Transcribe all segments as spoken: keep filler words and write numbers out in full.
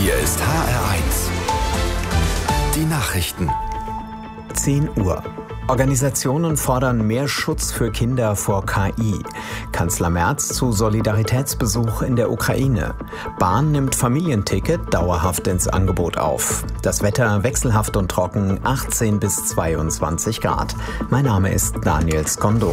Hier ist H R eins. Die Nachrichten. zehn Uhr. Organisationen fordern mehr Schutz für Kinder vor K I. Kanzler Merz zu Solidaritätsbesuch in der Ukraine. Bahn nimmt Familienticket dauerhaft ins Angebot auf. Das Wetter wechselhaft und trocken, achtzehn bis zweiundzwanzig Grad. Mein Name ist Daniel Skondo.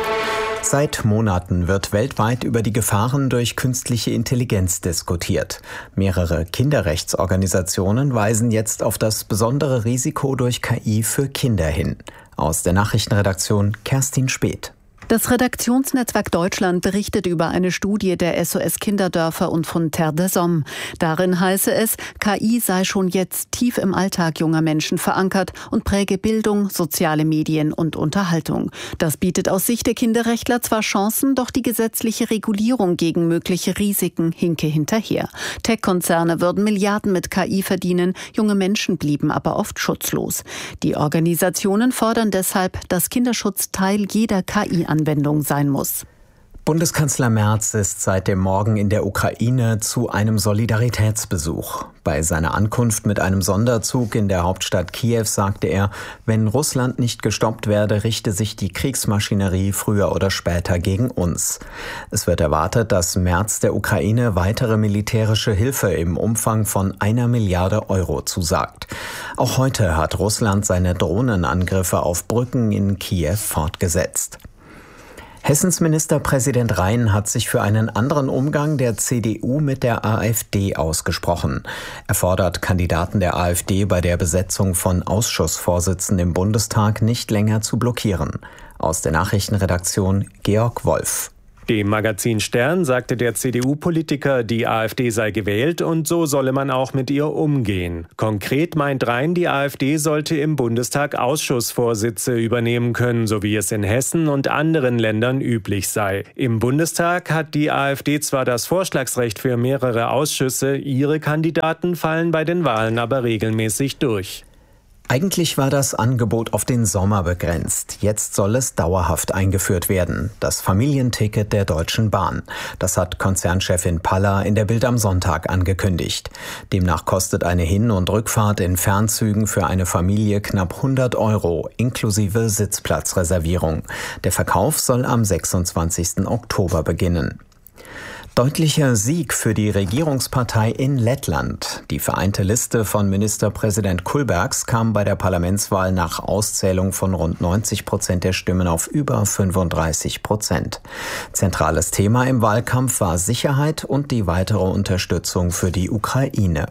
Seit Monaten wird weltweit über die Gefahren durch künstliche Intelligenz diskutiert. Mehrere Kinderrechtsorganisationen weisen jetzt auf das besondere Risiko durch K I für Kinder hin. Aus der Nachrichtenredaktion Kerstin Speth. Das Redaktionsnetzwerk Deutschland berichtet über eine Studie der S O S Kinderdörfer und von Terre des Hommes. Darin heiße es, K I sei schon jetzt tief im Alltag junger Menschen verankert und präge Bildung, soziale Medien und Unterhaltung. Das bietet aus Sicht der Kinderrechtler zwar Chancen, doch die gesetzliche Regulierung gegen mögliche Risiken hinke hinterher. Tech-Konzerne würden Milliarden mit K I verdienen, junge Menschen blieben aber oft schutzlos. Die Organisationen fordern deshalb, dass Kinderschutz Teil jeder K I-Anwendung sein muss. Bundeskanzler Merz ist seit dem Morgen in der Ukraine zu einem Solidaritätsbesuch. Bei seiner Ankunft mit einem Sonderzug in der Hauptstadt Kiew sagte er, wenn Russland nicht gestoppt werde, richte sich die Kriegsmaschinerie früher oder später gegen uns. Es wird erwartet, dass Merz der Ukraine weitere militärische Hilfe im Umfang von einer Milliarde Euro zusagt. Auch heute hat Russland seine Drohnenangriffe auf Brücken in Kiew fortgesetzt. Hessens Ministerpräsident Rhein hat sich für einen anderen Umgang der C D U mit der AfD ausgesprochen. Er fordert Kandidaten der AfD bei der Besetzung von Ausschussvorsitzenden im Bundestag nicht länger zu blockieren. Aus der Nachrichtenredaktion Georg Wolf. Dem Magazin Stern sagte der C D U-Politiker, die AfD sei gewählt und so solle man auch mit ihr umgehen. Konkret meint Rhein, die AfD sollte im Bundestag Ausschussvorsitze übernehmen können, so wie es in Hessen und anderen Ländern üblich sei. Im Bundestag hat die AfD zwar das Vorschlagsrecht für mehrere Ausschüsse, ihre Kandidaten fallen bei den Wahlen aber regelmäßig durch. Eigentlich war das Angebot auf den Sommer begrenzt. Jetzt soll es dauerhaft eingeführt werden. Das Familienticket der Deutschen Bahn. Das hat Konzernchefin Paller in der Bild am Sonntag angekündigt. Demnach kostet eine Hin- und Rückfahrt in Fernzügen für eine Familie knapp hundert Euro, inklusive Sitzplatzreservierung. Der Verkauf soll am sechsundzwanzigsten Oktober beginnen. Deutlicher Sieg für die Regierungspartei in Lettland. Die vereinte Liste von Ministerpräsident Kulbergs kam bei der Parlamentswahl nach Auszählung von rund neunzig Prozent der Stimmen auf über fünfunddreißig Prozent. Zentrales Thema im Wahlkampf war Sicherheit und die weitere Unterstützung für die Ukraine.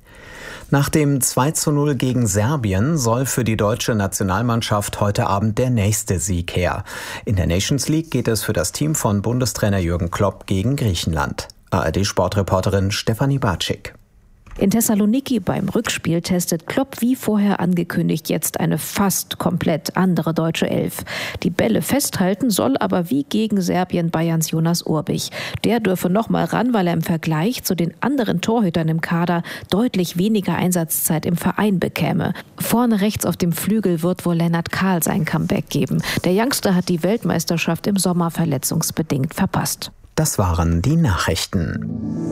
Nach dem zwei zu null gegen Serbien soll für die deutsche Nationalmannschaft heute Abend der nächste Sieg her. In der Nations League geht es für das Team von Bundestrainer Jürgen Klopp gegen Griechenland. A R D-Sportreporterin Stefanie Bartschik. In Thessaloniki beim Rückspiel testet Klopp wie vorher angekündigt jetzt eine fast komplett andere deutsche Elf. Die Bälle festhalten soll aber wie gegen Serbien Bayerns Jonas Urbich. Der dürfe noch mal ran, weil er im Vergleich zu den anderen Torhütern im Kader deutlich weniger Einsatzzeit im Verein bekäme. Vorne rechts auf dem Flügel wird wohl Lennart Kahl sein Comeback geben. Der Youngster hat die Weltmeisterschaft im Sommer verletzungsbedingt verpasst. Das waren die Nachrichten.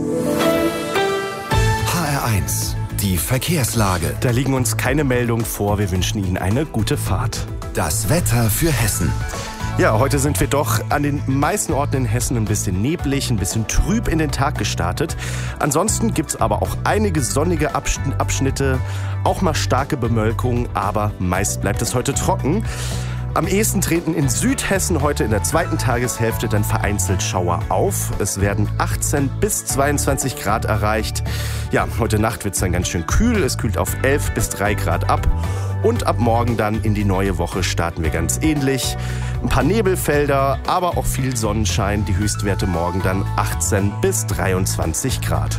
H R eins. Die Verkehrslage. Da liegen uns keine Meldungen vor. Wir wünschen Ihnen eine gute Fahrt. Das Wetter für Hessen. Ja, heute sind wir doch an den meisten Orten in Hessen ein bisschen neblig, ein bisschen trüb in den Tag gestartet. Ansonsten gibt es aber auch einige sonnige Abschnitte, auch mal starke Bemölkung, aber meist bleibt es heute trocken. Am ehesten treten in Südhessen heute in der zweiten Tageshälfte dann vereinzelt Schauer auf. Es werden achtzehn bis zweiundzwanzig Grad erreicht. Ja, heute Nacht wird es dann ganz schön kühl. Es kühlt auf elf bis drei Grad ab. Und ab morgen dann in die neue Woche starten wir ganz ähnlich. Ein paar Nebelfelder, aber auch viel Sonnenschein. Die Höchstwerte morgen dann achtzehn bis dreiundzwanzig Grad.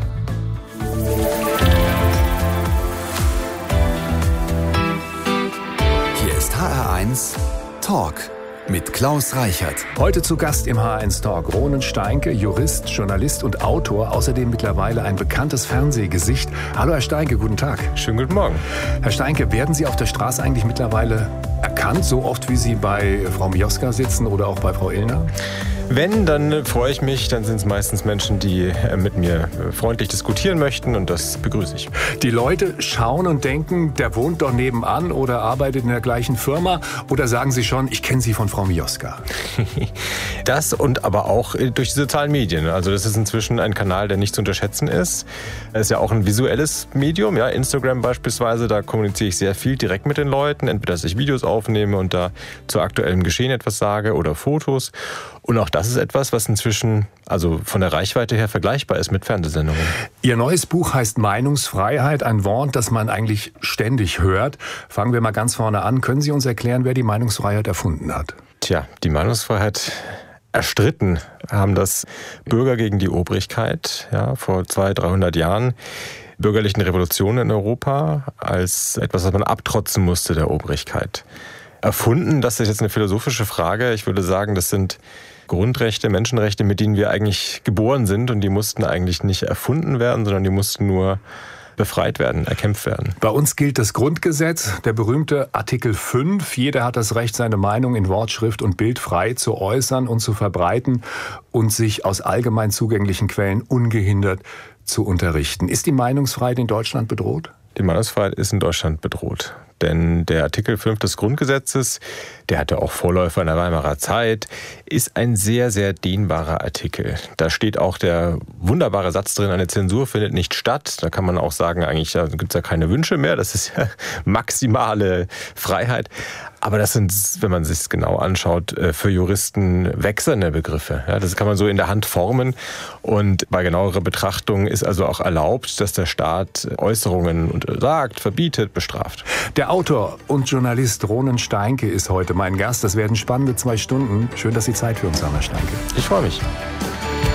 Hier ist H R eins Talk mit Klaus Reichert. Heute zu Gast im H R eins Talk Ronen Steinke, Jurist, Journalist und Autor, außerdem mittlerweile ein bekanntes Fernsehgesicht. Hallo Herr Steinke, guten Tag. Schönen guten Morgen. Herr Steinke, werden Sie auf der Straße eigentlich mittlerweile erkannt, so oft wie Sie bei Frau Mioska sitzen oder auch bei Frau Illner? Wenn, dann freue ich mich. Dann sind es meistens Menschen, die mit mir freundlich diskutieren möchten und das begrüße ich. Die Leute schauen und denken, der wohnt doch nebenan oder arbeitet in der gleichen Firma, oder sagen sie schon, ich kenne Sie von Frau Mioska? Das und aber auch durch die sozialen Medien. Also das ist inzwischen ein Kanal, der nicht zu unterschätzen ist. Es ist ja auch ein visuelles Medium, ja, Instagram beispielsweise, da kommuniziere ich sehr viel direkt mit den Leuten, entweder dass ich Videos aufnehme und da zu aktuellem Geschehen etwas sage oder Fotos. Und auch das ist etwas, was inzwischen also von der Reichweite her vergleichbar ist mit Fernsehsendungen. Ihr neues Buch heißt Meinungsfreiheit, ein Wort, das man eigentlich ständig hört. Fangen wir mal ganz vorne an. Können Sie uns erklären, wer die Meinungsfreiheit erfunden hat? Tja, die Meinungsfreiheit erstritten haben das Bürger gegen die Obrigkeit, ja, vor zweihundert, dreihundert Jahren. Bürgerlichen Revolution in Europa als etwas, was man abtrotzen musste der Obrigkeit. Erfunden, das ist jetzt eine philosophische Frage. Ich würde sagen, das sind Grundrechte, Menschenrechte, mit denen wir eigentlich geboren sind, und die mussten eigentlich nicht erfunden werden, sondern die mussten nur befreit werden, erkämpft werden. Bei uns gilt das Grundgesetz, der berühmte Artikel fünf. Jeder hat das Recht, seine Meinung in Wort, Schrift und Bild frei zu äußern und zu verbreiten und sich aus allgemein zugänglichen Quellen ungehindert zu unterrichten. Ist die Meinungsfreiheit in Deutschland bedroht? Die Meinungsfreiheit ist in Deutschland bedroht. Denn der Artikel fünf des Grundgesetzes, der hatte auch Vorläufer in der Weimarer Zeit, ist ein sehr, sehr dehnbarer Artikel. Da steht auch der wunderbare Satz drin, eine Zensur findet nicht statt. Da kann man auch sagen, eigentlich da gibt es ja keine Wünsche mehr. Das ist ja maximale Freiheit. Aber das sind, wenn man sich es genau anschaut, für Juristen wechselnde Begriffe. Ja, das kann man so in der Hand formen. Und bei genauerer Betrachtung ist also auch erlaubt, dass der Staat Äußerungen untersagt, verbietet, bestraft. Der Autor und Journalist Ronen Steinke ist heute mein Gast. Das werden spannende zwei Stunden. Schön, dass Sie Zeit für uns haben, Herr Steinke. Ich freue mich.